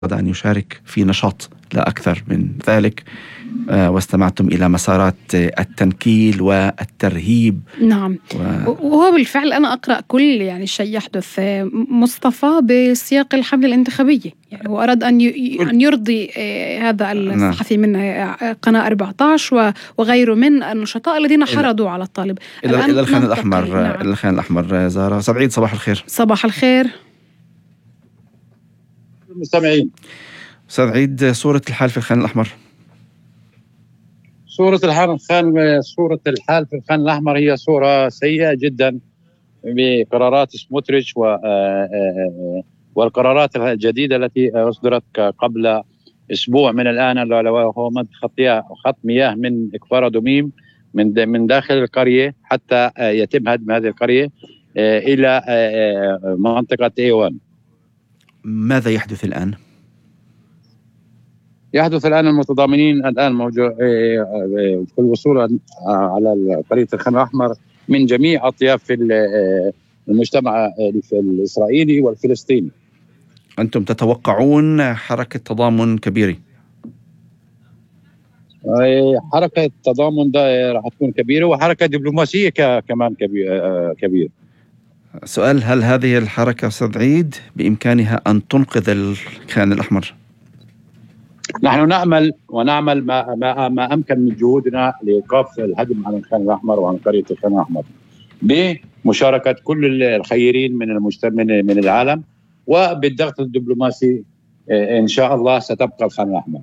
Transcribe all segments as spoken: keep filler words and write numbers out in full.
أن يشارك في نشاط لا أكثر من ذلك، واستمعتم إلى مسارات التنكيل والترهيب. نعم و... وهو بالفعل أنا أقرأ كل يعني شيء يحدث مصطفى بسياق الحملة الانتخابية، يعني هو أراد أن ي... أن يرضي هذا الصحفي من قناة أربعة عشر وغيره من النشطاء الذين حرضوا على الطالب إلى إلى الخان الأحمر. نعم. إلى الخان الأحمر. زارة سعيد، صباح الخير. صباح الخير المستمعين. سعيد، صورة الحال في الخان الأحمر. صورة الحال خان صورة الحال في الخان الأحمر هي صورة سيئة جدا بقرارات سموتريتش و والقرارات الجديدة التي أصدرت قبل أسبوع من الآن، وهو مد خط مياه من إكفار دوميم من من داخل القرية حتى يتم هدم هذه القرية إلى منطقة إيه واحد. ماذا يحدث الآن؟ يحدث الآن المتضامنين الآن موجود في الوصول على قرية الخان الأحمر من جميع أطياف المجتمع الإسرائيلي والفلسطيني. أنتم تتوقعون حركة تضامن كبيرة؟ حركة تضامن ده راح تكون كبيرة، وحركة دبلوماسية كمان كبيرة. سؤال: هل هذه الحركة سعيد بإمكانها أن تنقذ الخان الأحمر؟ نحن نأمل ونعمل ما, ما, ما أمكن من جهودنا لإيقاف الهدم عن الخان الأحمر وعن قرية الخان الأحمر بمشاركة كل الخيرين من المجتمع من العالم، وبالضغط الدبلوماسي إن شاء الله ستبقى الخان الأحمر.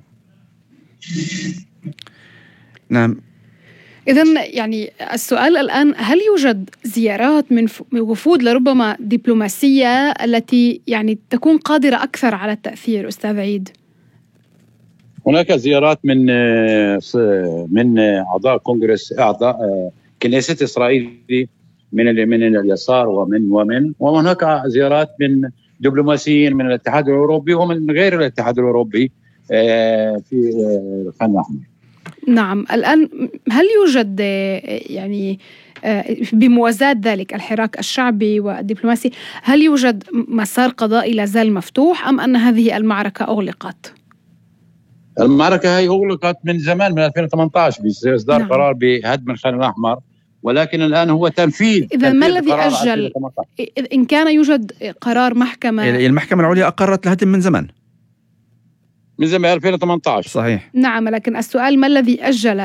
نعم. إذن يعني السؤال الآن، هل يوجد زيارات من وفود لربما دبلوماسية التي يعني تكون قادرة أكثر على التأثير أستاذ عيد؟ هناك زيارات من من أعضاء كونغرس أعضاء كنيسة إسرائيلي من من اليسار ومن ومن وهناك زيارات من دبلوماسيين من الاتحاد الأوروبي ومن غير الاتحاد الأوروبي في الخان الأحمر. نعم. الآن هل يوجد يعني بموازاة ذلك الحراك الشعبي والدبلوماسي، هل يوجد مسار قضائي لا زال مفتوح أم أن هذه المعركة أغلقت؟ المعركة هي أغلقت من زمان، من ألفين وثمانية عشر بإصدار نعم. قرار بهدم الخان الأحمر، ولكن الآن هو تنفيذ. إذا ما الذي أجل؟ إن كان يوجد قرار محكمة، المحكمة العليا أقرت الهدم من زمان من زمان ألفين وثمانية عشر. صحيح. نعم، لكن السؤال ما الذي أجل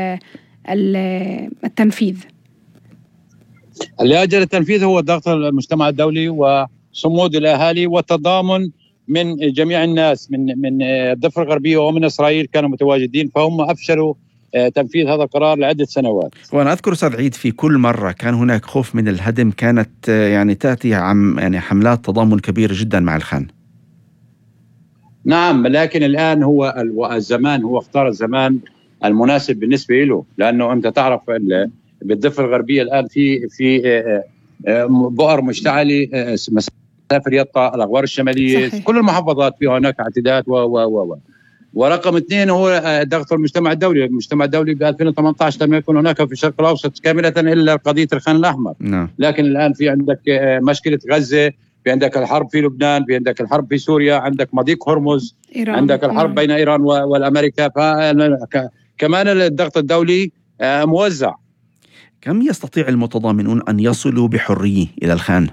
التنفيذ؟ اللي أجل التنفيذ هو ضغط المجتمع الدولي وصمود الأهالي والتضامن من جميع الناس من من الضفة الغربية ومن إسرائيل كانوا متواجدين، فهم أفشلوا تنفيذ هذا القرار لعدة سنوات. وأنا أذكر أستاذ عيد في كل مرة كان هناك خوف من الهدم، كانت يعني تأتي عم يعني حملات تضامن كبيرة جدا مع الخان. نعم، لكن الآن هو الزمان، هو اختار الزمان المناسب بالنسبة له، لأنه أنت تعرف بالضفة الغربية الآن في في بؤر مشتعلة، مسافر يطا، الأغوار الشمالية، صحيح. كل المحافظات فيها هناك اعتداءات و و و ورقم اثنين هو ضغط المجتمع الدولي. المجتمع الدولي ب ألفين وثمانية عشر لم يكن هناك في الشرق الأوسط كاملة إلا قضية الخان الأحمر. نعم. لكن الآن في عندك مشكلة غزة، في عندك الحرب في لبنان، في عندك الحرب في سوريا، عندك مضيق هرمز، إيران. عندك الحرب بين إيران والأمريكا، فكمان الضغط الدولي موزع. كم يستطيع المتضامنون أن يصلوا بحرية إلى الخان؟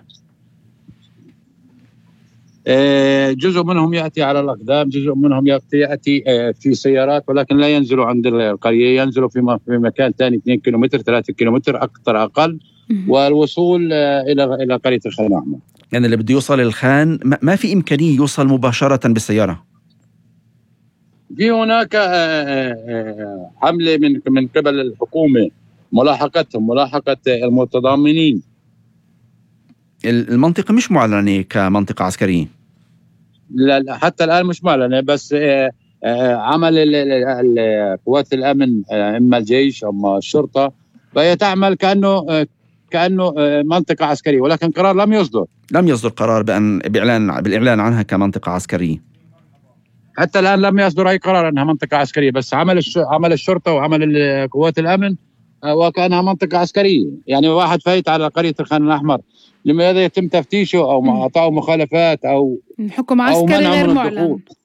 جزء منهم يأتي على الأقدام، جزء منهم يأتي في سيارات، ولكن لا ينزلوا عند القرية، ينزلوا في مكان ثاني اثنين كيلومتر ثلاثة كيلومتر أكثر أقل، والوصول إلى إلى قرية الخان الأحمر. يعني اللي بده يوصل الخان ما في إمكانية يوصل مباشرة بالسيارة؟ في هناك حملة من من قبل الحكومة ملاحقتهم، ملاحقة المتضامنين. المنطقة مش معلنة كمنطقة عسكرية؟ لا، حتى الآن مش معلنة، بس عمل قوات الأمن إما الجيش أو الشرطة فهي تعمل كأنه كأنه منطقة عسكرية، ولكن قرار لم يصدر لم يصدر قرار بأن بإعلان بالإعلان عنها كمنطقة عسكرية. حتى الآن لم يصدر أي قرار أنها منطقة عسكرية، بس عمل عمل الشرطة وعمل قوات الأمن وكأنها منطقة عسكرية. يعني واحد فايت على قرية الخان الأحمر، لماذا يتم تفتيشه أو أعطاه مخالفات أو حكم عسكري غير معلن؟